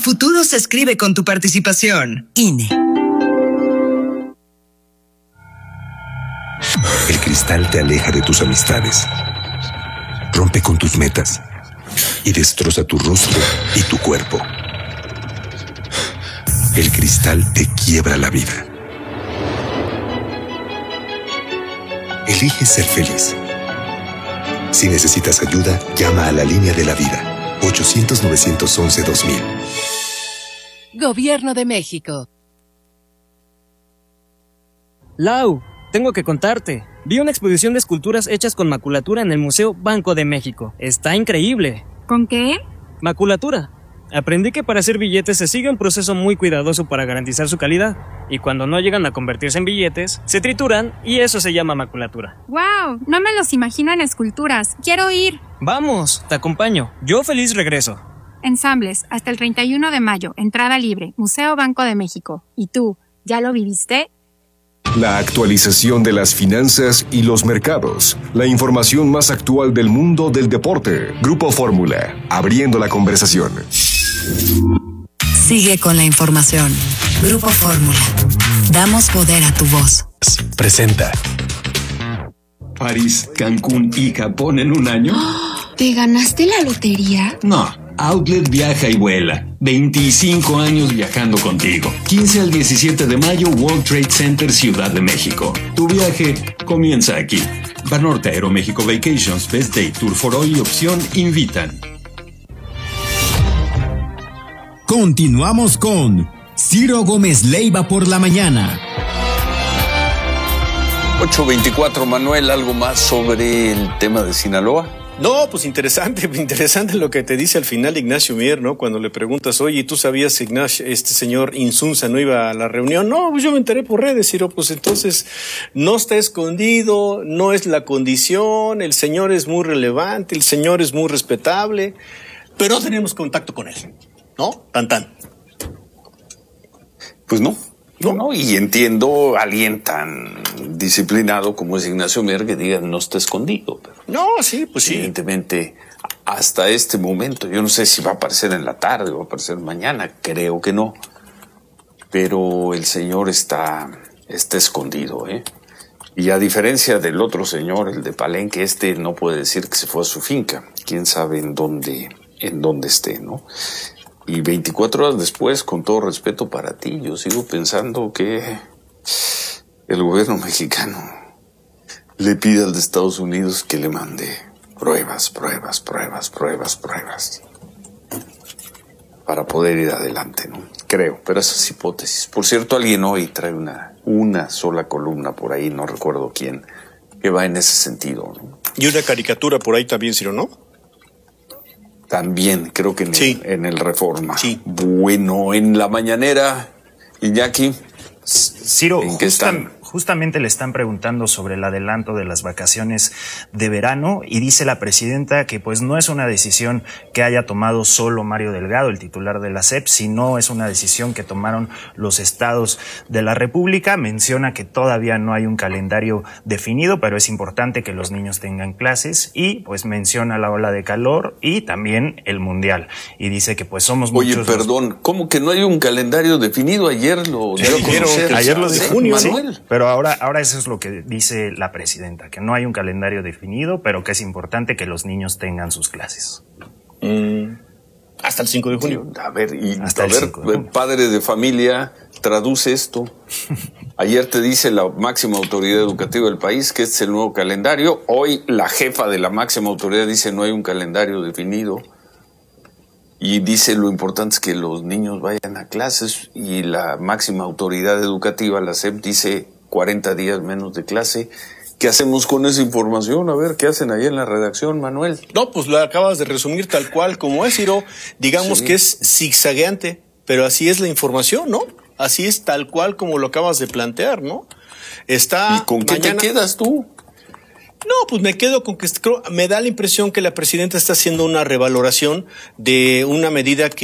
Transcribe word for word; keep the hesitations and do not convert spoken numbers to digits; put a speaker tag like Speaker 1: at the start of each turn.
Speaker 1: futuro se escribe con tu participación. I N E.
Speaker 2: El cristal te aleja de tus amistades, rompe con tus metas y destroza tu rostro y tu cuerpo. El cristal te quiebra la vida. Elige ser feliz. Si necesitas ayuda, llama a la línea de la vida. ochocientos, novecientos once, dos mil.
Speaker 3: Gobierno de México.
Speaker 4: Lau, tengo que contarte. Vi una exposición de esculturas hechas con maculatura en el Museo Banco de México. Está increíble.
Speaker 5: ¿Con qué?
Speaker 4: Maculatura. Aprendí que para hacer billetes se sigue un proceso muy cuidadoso para garantizar su calidad. Y cuando no llegan a convertirse en billetes, se trituran y eso se llama maculatura.
Speaker 5: ¡Wow! No me los imagino en esculturas. ¡Quiero ir!
Speaker 4: Vamos, te acompaño. Yo feliz regreso.
Speaker 5: Ensambles, hasta el treinta y uno de mayo. Entrada libre. Museo Banco de México. ¿Y tú, ya lo viviste?
Speaker 6: La actualización de las finanzas y los mercados. La información más actual del mundo del deporte. Grupo Fórmula, abriendo la conversación.
Speaker 1: Sigue con la información. Grupo Fórmula. Damos poder a tu voz.
Speaker 6: Presenta.
Speaker 7: París, Cancún y Japón en un año.
Speaker 8: ¿Te ganaste la lotería?
Speaker 7: No. Outlet viaja y vuela. veinticinco años viajando contigo. quince al diecisiete de mayo, World Trade Center, Ciudad de México. Tu viaje comienza aquí. Banorte Aeroméxico Vacations, Best Day, Tour for Hoy y Opción invitan.
Speaker 9: Continuamos con Ciro Gómez Leiva por la mañana.
Speaker 10: ocho veinticuatro, Manuel, ¿algo más sobre el tema de Sinaloa?
Speaker 11: No, pues interesante, interesante lo que te dice al final Ignacio Mier, ¿no? Cuando le preguntas, oye, ¿tú sabías que Ignacio, este señor Insunza no iba a la reunión? No, pues yo me enteré por redes, Ciro, pues entonces no está escondido, no es la condición, el señor es muy relevante, el señor es muy respetable, pero no tenemos contacto con él, ¿no? Tan tan.
Speaker 10: Pues no. No, no, y entiendo a alguien tan disciplinado como es Ignacio Mier que diga no está escondido. Pero
Speaker 11: no, sí, pues sí.
Speaker 10: Evidentemente, hasta este momento, yo no sé si va a aparecer en la tarde o va a aparecer mañana, creo que no. Pero el señor está, está escondido, ¿eh? Y a diferencia del otro señor, el de Palenque, este no puede decir que se fue a su finca. Quién sabe en dónde, en dónde esté, ¿no? Y veinticuatro horas después, con todo respeto para ti, yo sigo pensando que el gobierno mexicano le pide al de Estados Unidos que le mande pruebas, pruebas, pruebas, pruebas, pruebas para poder ir adelante, ¿no? Creo, pero esas hipótesis. Por cierto, alguien hoy trae una, una sola columna por ahí, no recuerdo quién, que va en ese sentido, ¿no?
Speaker 11: Y una caricatura por ahí también, Ciro, ¿no?
Speaker 10: También, creo que en,
Speaker 11: sí.
Speaker 10: el, en el Reforma.
Speaker 11: Sí.
Speaker 10: Bueno, en la mañanera, Iñaki,
Speaker 12: Ciro,
Speaker 10: ¿en qué están?
Speaker 12: Justamente le están preguntando sobre el adelanto de las vacaciones de verano y dice la presidenta que pues no es una decisión que haya tomado solo Mario Delgado, el titular de la S E P, sino es una decisión que tomaron los estados de la República. Menciona que todavía no hay un calendario definido, pero es importante que los niños tengan clases y pues menciona la ola de calor y también el mundial. Y dice que pues somos
Speaker 10: Oye,
Speaker 12: muchos...
Speaker 10: Oye, perdón, los... ¿cómo que no hay un calendario definido? Ayer lo dio a conocer.
Speaker 12: Ayer lo de junio,
Speaker 10: ¿sí?
Speaker 12: Manuel. Pero ahora, ahora eso es lo que dice la presidenta, que no hay un calendario definido, pero que es importante que los niños tengan sus clases.
Speaker 11: Mm, hasta el cinco de junio.
Speaker 10: A ver, y
Speaker 12: hasta
Speaker 10: a
Speaker 12: el
Speaker 10: ver,
Speaker 12: cinco de junio.
Speaker 10: Padre de familia, traduce esto. Ayer te dice la máxima autoridad educativa del país que este es el nuevo calendario. Hoy la jefa de la máxima autoridad dice no hay un calendario definido. Y dice lo importante es que los niños vayan a clases y la máxima autoridad educativa, la S E P, dice cuarenta días menos de clase. ¿Qué hacemos con esa información? A ver, ¿qué hacen ahí en la redacción, Manuel?
Speaker 11: No, pues lo acabas de resumir tal cual como es, Ciro. Digamos sí. que es zigzagueante, pero así es la información, ¿no? Así es tal cual como lo acabas de plantear, ¿no? Está
Speaker 10: ¿Y con qué mañana... te quedas tú?
Speaker 11: No, pues me quedo con que creo, me da la impresión que la presidenta está haciendo una revaloración de una medida que